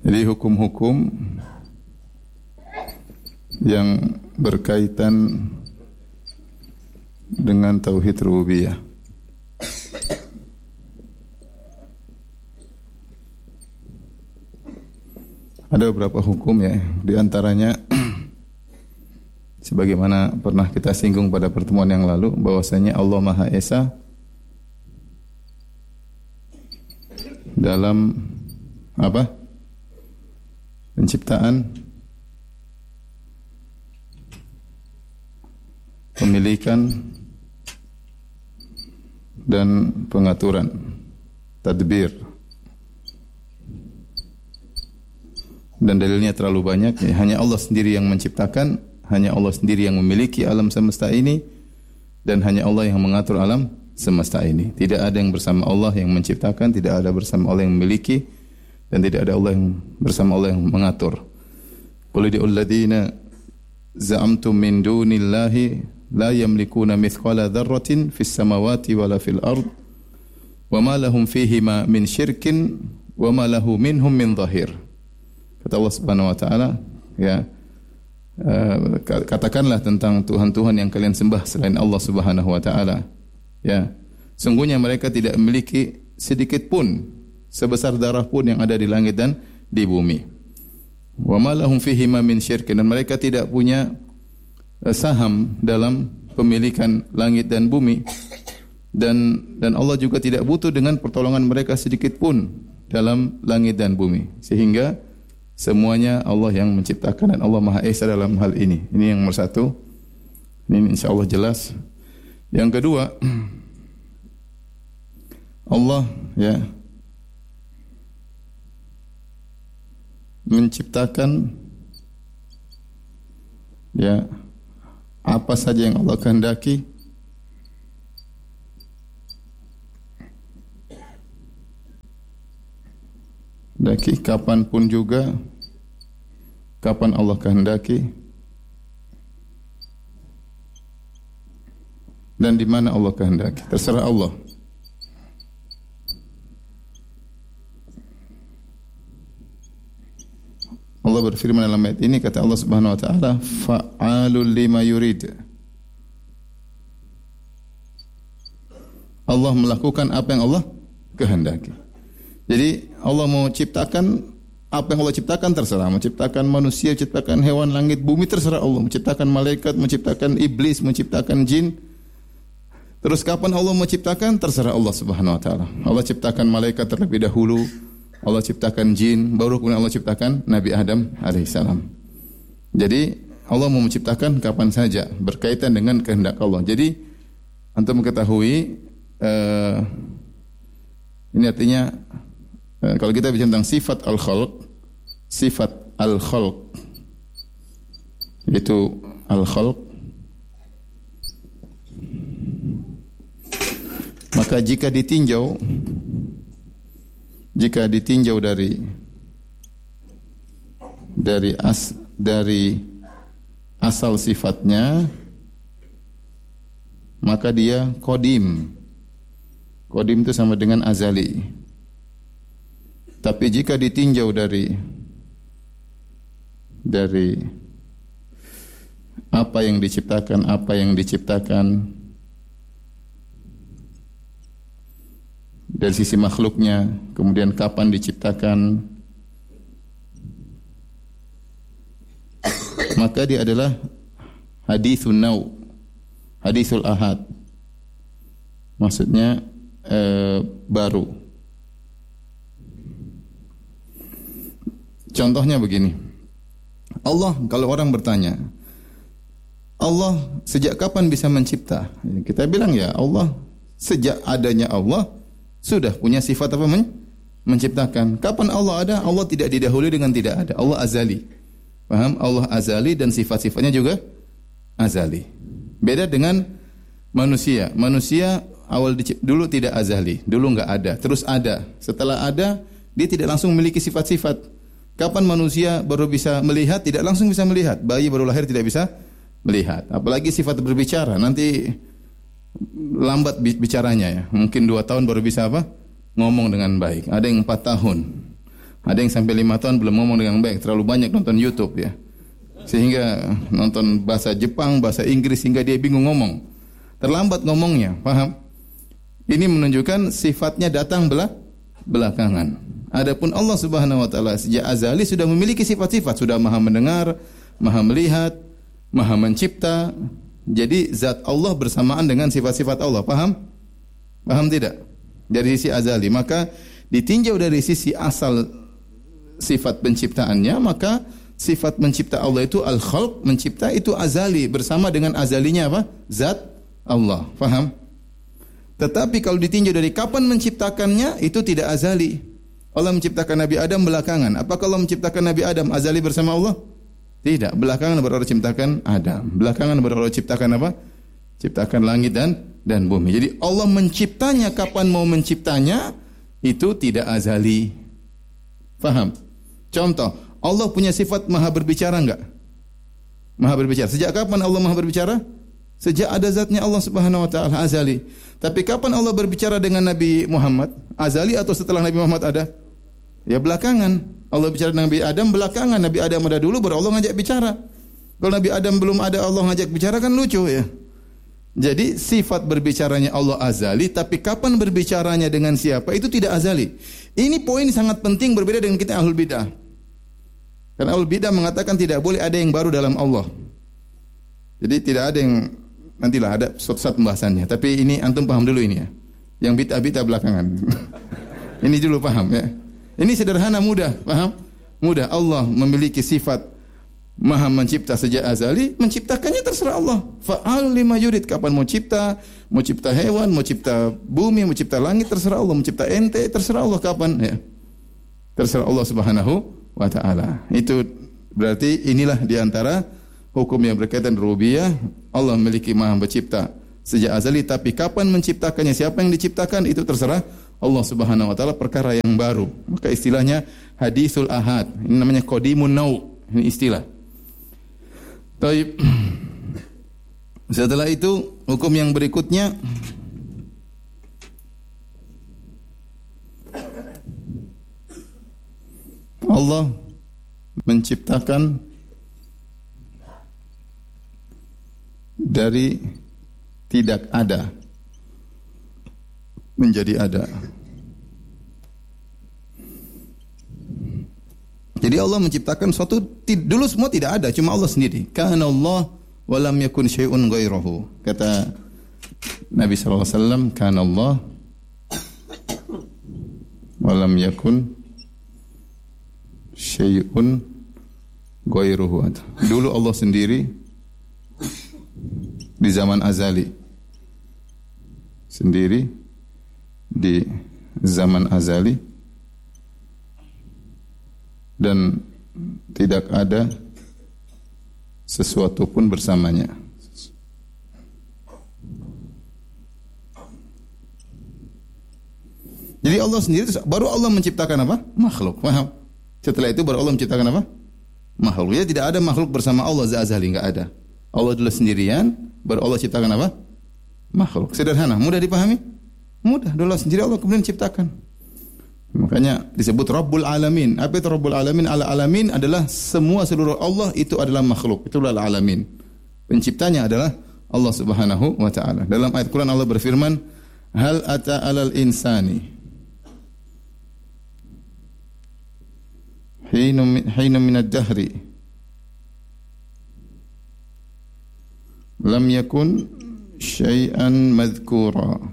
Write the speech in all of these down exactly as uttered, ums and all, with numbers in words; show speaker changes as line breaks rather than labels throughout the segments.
Jadi hukum-hukum yang berkaitan dengan tauhid rububiyah. Ada beberapa hukum ya, di antaranya sebagaimana pernah kita singgung pada pertemuan yang lalu, bahwasanya Allah Maha Esa dalam apa? Penciptaan, pemilikan dan pengaturan, tadbir. Dan dalilnya terlalu banyak, ya, hanya Allah sendiri yang menciptakan, hanya Allah sendiri yang memiliki alam semesta ini, dan hanya Allah yang mengatur alam semesta ini. Tidak ada yang bersama Allah yang menciptakan, tidak ada bersama Allah yang memiliki, dan tidak ada Allah yang bersama Allah yang mengatur. Qul idul ladzina za'amtum min dunillahi la yamlikuna mithqala dzarratin fis samawati wala fil ard wa ma lahum fihima min syirkin wa ma lahu minhum min dhahir. Kata Allah Subhanahu wa taala, ya, uh, katakanlah tentang tuhan-tuhan yang kalian sembah selain Allah Subhanahu wa taala, ya, sungguhnya mereka tidak memiliki sedikit pun, sebesar darah pun yang ada di langit dan di bumi. Wa ma lahum fihima min syirkin, dan mereka tidak punya saham dalam pemilikan langit dan bumi, dan dan Allah juga tidak butuh dengan pertolongan mereka sedikit pun dalam langit dan bumi, sehingga semuanya Allah yang menciptakan, dan Allah Maha Esa dalam hal ini. Ini yang nomor satu. Ini insyaallah jelas. Yang kedua, Allah, ya, menciptakan, ya, apa saja yang Allah kehendaki, daki kapanpun juga, kapan Allah kehendaki, dan di mana Allah kehendaki, terserah Allah. Allah berfirman dalam ayat ini, kata Allah Subhanahu wa taala, fa'alul lima yurid. Allah melakukan apa yang Allah kehendaki. Jadi Allah mau ciptakan apa yang Allah ciptakan, terserah. Mau ciptakan manusia, ciptakan hewan, langit, bumi, terserah Allah. Menciptakan malaikat, menciptakan iblis, menciptakan jin. Terus kapan Allah menciptakan, terserah Allah Subhanahu wa taala. Allah ciptakan malaikat terlebih dahulu, Allah ciptakan jin, baru kemudian Allah ciptakan Nabi Adam alaihissalam. Jadi Allah mau menciptakan kapan saja, berkaitan dengan kehendak Allah. Jadi antum mengetahui, uh, ini artinya, uh, kalau kita bicara tentang sifat al-khalq, sifat al-khalq, yaitu al-khalq, maka jika ditinjau Jika ditinjau dari dari as dari asal sifatnya, maka dia qadim. Qadim itu sama dengan azali. Tapi jika ditinjau dari dari apa yang diciptakan, apa yang diciptakan dari sisi makhluknya, kemudian kapan diciptakan, maka dia adalah hadithun naw, hadithul ahad. Maksudnya eh, baru. Contohnya begini. Allah, kalau orang bertanya, Allah sejak kapan bisa mencipta? Kita bilang, ya, Allah sejak adanya Allah sudah punya sifat apa? Men- menciptakan. Kapan Allah ada? Allah tidak didahului dengan tidak ada. Allah azali. Paham? Allah azali dan sifat-sifatnya juga azali. Beda dengan manusia. Manusia awal dicipta, dulu tidak azali, dulu enggak ada, terus ada. Setelah ada, dia tidak langsung memiliki sifat-sifat. Kapan manusia baru bisa melihat? Tidak langsung bisa melihat. Bayi baru lahir tidak bisa melihat. Apalagi sifat berbicara, nanti lambat bicaranya, ya. Mungkin dua tahun baru bisa apa? Ngomong dengan baik. Ada yang empat tahun. Ada yang sampai lima tahun belum ngomong dengan baik, terlalu banyak nonton YouTube ya. Sehingga nonton bahasa Jepang, bahasa Inggris sehingga dia bingung ngomong. Terlambat ngomongnya, paham? Ini menunjukkan sifatnya datang belak belakangan. Adapun Allah Subhanahu wa taala sejak azali sudah memiliki sifat-sifat, sudah Maha mendengar, Maha melihat, Maha mencipta. Jadi zat Allah bersamaan dengan sifat-sifat Allah, paham? Paham tidak? Dari sisi azali, maka ditinjau dari sisi asal sifat penciptaannya, maka sifat mencipta Allah itu al-khalq, mencipta itu azali, bersama dengan azalinya apa? Zat Allah, paham? Tetapi kalau ditinjau dari kapan menciptakannya, itu tidak azali. Allah menciptakan Nabi Adam belakangan. Apakah Allah menciptakan Nabi Adam azali bersama Allah? Tidak. Belakangan baru Allah ciptakan Adam. Belakangan baru Allah ciptakan apa? Ciptakan langit dan dan bumi. Jadi Allah menciptanya kapan mau menciptanya, itu tidak azali. Faham? Contoh, Allah punya sifat maha berbicara enggak? Maha berbicara. Sejak kapan Allah maha berbicara? Sejak ada zatnya Allah Subhanahu wa taala, azali. Tapi kapan Allah berbicara dengan Nabi Muhammad? Azali atau setelah Nabi Muhammad ada? Ya belakangan. Allah bicara dengan Nabi Adam belakangan. Nabi Adam ada dulu baru Allah ngajak bicara. Kalau Nabi Adam belum ada Allah ngajak bicara kan lucu ya. Jadi sifat berbicaranya Allah azali, tapi kapan berbicaranya dengan siapa itu tidak azali. Ini poin sangat penting, berbeda dengan kita ahlul bidah. Karena ahlul bidah mengatakan tidak boleh ada yang baru dalam Allah. Jadi tidak ada yang, nantilah ada suatu pembahasannya. Tapi ini antum paham dulu ini ya. Yang bid'ah-bid'ah belakangan. Ini dulu paham ya. Ini sederhana, mudah, paham? Mudah. Allah memiliki sifat Maha mencipta sejak azali, menciptakannya terserah Allah. Fa'al lima yurid, kapan mau cipta, mau cipta hewan, mau cipta bumi, mau cipta langit, terserah Allah. Mau cipta ente, terserah Allah kapan ya. Terserah Allah Subhanahu wa taala. Itu berarti inilah diantara hukum yang berkaitan rububiyah. Allah memiliki Maha mencipta sejak azali, tapi kapan menciptakannya, siapa yang diciptakan itu terserah Allah Subhanahu wa taala, perkara yang baru. Maka istilahnya hadisul ahad. Ini namanya qadimun nau. Ini istilah. Taib. Setelah itu hukum yang berikutnya Allah menciptakan dari tidak ada menjadi ada. Jadi Allah menciptakan suatu, dulu semua tidak ada, cuma Allah sendiri. Kana Allah wa lam yakun syai'un ghairuhu. Kata Nabi sallallahu alaihi wasallam, kana Allah wa lam yakun syai'un ghairuhu. Dulu Allah sendiri di zaman azali. Sendiri di zaman azali. Dan tidak ada sesuatu pun bersamanya. Jadi Allah sendiri, baru Allah menciptakan apa? Makhluk. Paham? Setelah itu baru Allah menciptakan apa? Makhluk. Ya tidak ada makhluk bersama Allah azali, enggak ada. Allah dulu sendirian, baru Allah ciptakan apa? Makhluk. Sederhana, mudah dipahami? Mudah. Dulu sendiri Allah kemudian ciptakan. Makanya disebut Rabbul Alamin. Apa itu Rabbul Alamin? Al-Alamin adalah semua seluruh Allah itu adalah makhluk. Itulah Al-Alamin. Penciptanya adalah Allah Subhanahu wa taala. Dalam ayat Quran Allah berfirman, "Hal ata 'alal insani hinum hinum minad dahri lam yakun syai'an madhkura."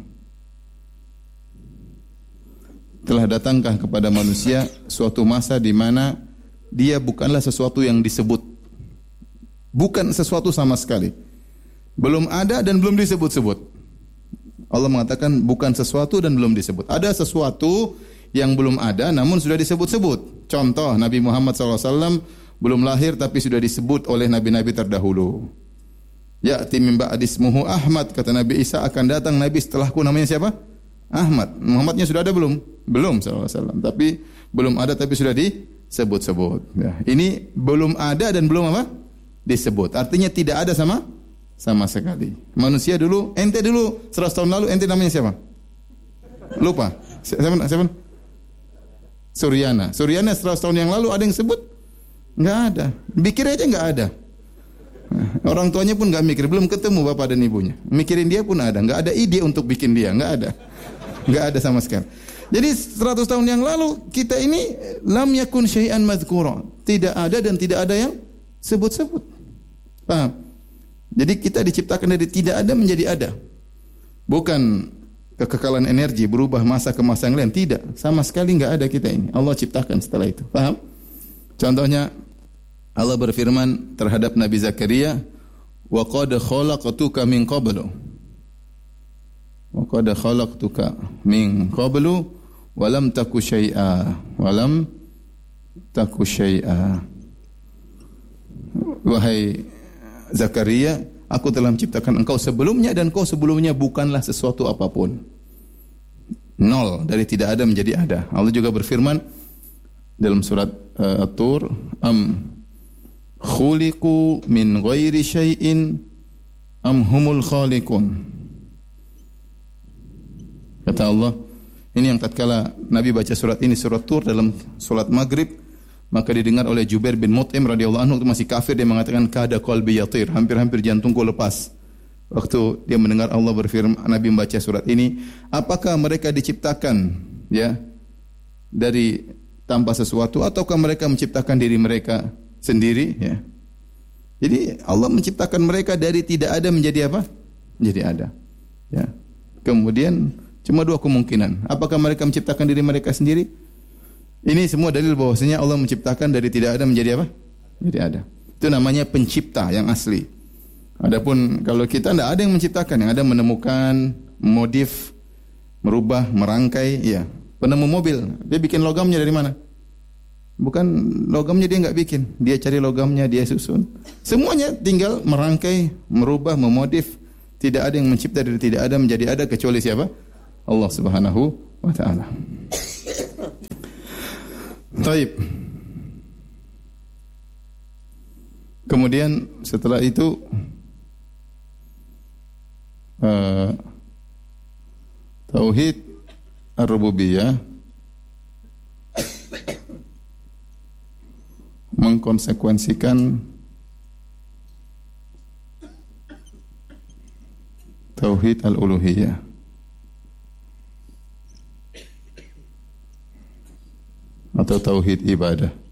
Telah datangkah kepada manusia suatu masa di mana dia bukanlah sesuatu yang disebut. Bukan sesuatu sama sekali. Belum ada dan belum disebut-sebut. Allah mengatakan bukan sesuatu dan belum disebut. Ada sesuatu yang belum ada namun sudah disebut-sebut. Contoh, Nabi Muhammad shallallahu alaihi wasallam belum lahir tapi sudah disebut oleh nabi-nabi terdahulu. Ya'ti min ba'di ismuhu Ahmad, kata Nabi Isa akan datang nabi setelahku namanya siapa? Ahmad. Muhammadnya sudah ada belum? Belum sallallahu alaihi wasallam. Tapi belum ada tapi sudah disebut-sebut. Ya, ini belum ada dan belum apa? Disebut. Artinya tidak ada sama sama sekali. Manusia dulu, ente dulu seratus tahun lalu ente namanya siapa? Lupa. Siapa? Siapa? Suryana. Suryana seratus tahun yang lalu ada yang sebut? Enggak ada. Pikir aja enggak ada. Orang tuanya pun enggak mikir, belum ketemu bapak dan ibunya. Mikirin dia pun ada, enggak ada ide untuk bikin dia, enggak ada. Enggak ada sama sekali. Jadi seratus tahun yang lalu kita ini lam yakun syai'an madhkura. Tidak ada dan tidak ada yang sebut-sebut. Paham? Jadi kita diciptakan dari tidak ada menjadi ada. Bukan kekekalan energi berubah masa ke masa yang lain, tidak. Sama sekali enggak ada kita ini. Allah ciptakan setelah itu. Paham? Contohnya Allah berfirman terhadap Nabi Zakaria, "Wa qad khalaqtuka min qablu." Wa qad khalaqtuka min qablu wa lam taku syai'a. Wa lam taku syai'a. Wahai Zakaria, aku telah menciptakan engkau sebelumnya dan kau sebelumnya bukanlah sesuatu apapun. Nol, dari tidak ada menjadi ada. Allah juga berfirman dalam surat uh, At-Tur, am khuliqu min ghairi syai'in am humul khaliqun. Kata Allah, ini yang tatkala Nabi baca surat ini, surat Tur dalam salat Maghrib, maka didengar oleh Jubair bin Mut'im radhiyallahu anhu, itu masih kafir, dia mengatakan kada qalbi yatir, hampir-hampir jantungku lepas. Waktu dia mendengar Allah berfirman, Nabi membaca surat ini, apakah mereka diciptakan ya dari tanpa sesuatu ataukah mereka menciptakan diri mereka sendiri ya. Jadi Allah menciptakan mereka dari tidak ada menjadi apa? Menjadi ada. Ya. Kemudian cuma dua kemungkinan. Apakah mereka menciptakan diri mereka sendiri? Ini semua dalil bahwasanya Allah menciptakan dari tidak ada menjadi apa? Menjadi ada. Itu namanya pencipta yang asli. Adapun kalau kita tidak ada yang menciptakan, yang ada menemukan, modif, merubah, merangkai, ya. Penemu mobil, dia bikin logamnya dari mana? Bukan logamnya dia enggak bikin, dia cari logamnya, dia susun. Semuanya tinggal merangkai, merubah, memodif. Tidak ada yang mencipta dari tidak ada menjadi ada kecuali siapa? Allah Subhanahu wa taala. Taib. Kemudian setelah itu uh, tauhid ar-rububiyah mengkonsekuensikan tauhid al-uluhiyah. Atau tauhid ibadah.